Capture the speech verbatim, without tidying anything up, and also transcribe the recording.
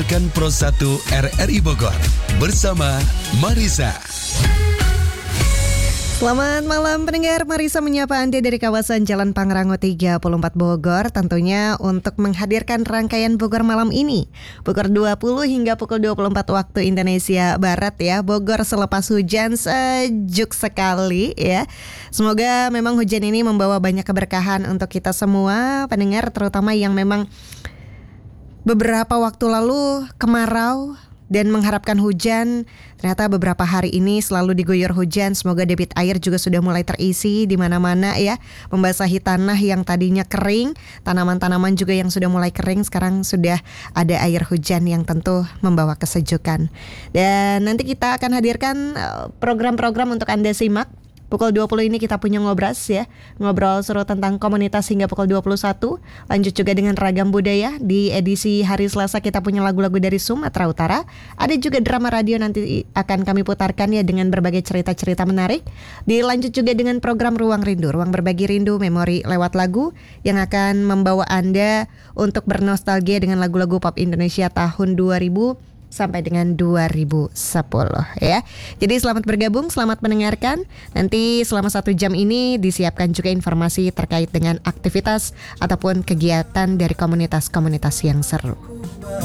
Kan Pro satu R R I Bogor bersama Marisa. Selamat malam pendengar, Marisa menyapa Anda dari kawasan Jalan Pangrango tiga puluh empat Bogor, tentunya untuk menghadirkan rangkaian Bogor malam ini. Pukul dua puluh hingga pukul dua puluh empat waktu Indonesia Barat ya. Bogor selepas hujan sejuk sekali ya. Semoga memang hujan ini membawa banyak keberkahan untuk kita semua pendengar, terutama yang memang beberapa waktu lalu kemarau dan mengharapkan hujan. Ternyata beberapa hari ini selalu diguyur hujan. Semoga debit air juga sudah mulai terisi di mana-mana ya, membasahi tanah yang tadinya kering, tanaman-tanaman juga yang sudah mulai kering. Sekarang sudah ada air hujan yang tentu membawa kesejukan. Dan nanti kita akan hadirkan program-program untuk Anda simak. Pukul dua puluh ini kita punya ngobras ya, ngobrol seru tentang komunitas hingga pukul dua puluh satu. Lanjut juga dengan ragam budaya. Di edisi hari Selasa kita punya lagu-lagu dari Sumatera Utara. Ada juga drama radio nanti akan kami putarkan ya, dengan berbagai cerita-cerita menarik. Dilanjut juga dengan program Ruang Rindu, Ruang Berbagi Rindu, memori lewat lagu yang akan membawa Anda untuk bernostalgia dengan lagu-lagu pop Indonesia tahun dua ribu sampai dengan dua ribu sepuluh ya. Jadi selamat bergabung, selamat mendengarkan. Nanti selama satu jam ini disiapkan juga informasi terkait dengan aktivitas ataupun kegiatan dari komunitas-komunitas yang seru.